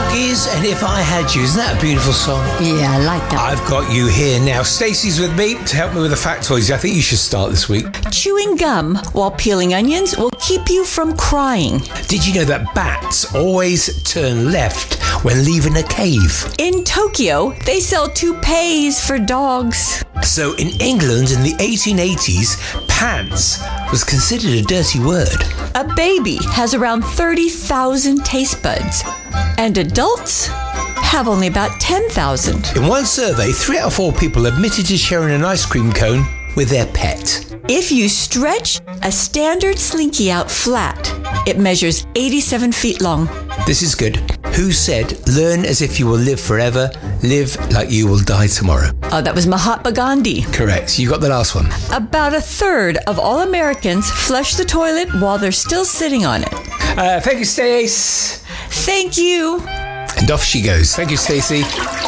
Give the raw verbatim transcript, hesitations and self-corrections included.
Doggies and If I Had You. Isn't that a beautiful song? Yeah, I like that. I've got you here now. Stacey's with me to help me with the factoids. I think you should start this week. Chewing gum while peeling onions will keep you from crying. Did you know that bats always turn left when leaving a cave? In Tokyo, they sell toupees for dogs. So in England in the eighteen eighties, pants was considered a dirty word. A baby has around thirty thousand taste buds, and adults have only about ten thousand. In one survey, three out of four people admitted to sharing an ice cream cone with their pet. If you stretch a standard Slinky out flat, it measures eighty-seven feet long. This is good. Who said, learn as if you will live forever, live like you will die tomorrow? Oh, that was Mahatma Gandhi. Correct. You got the last one. About a third of all Americans flush the toilet while they're still sitting on it. Uh, thank you, Stace. Thank you. And off she goes. Thank you, Stacey.